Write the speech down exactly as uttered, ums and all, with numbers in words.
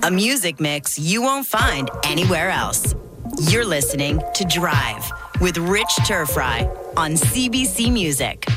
a music mix you won't find anywhere else. You're listening to Drive with Rich Turfry on C B C Music.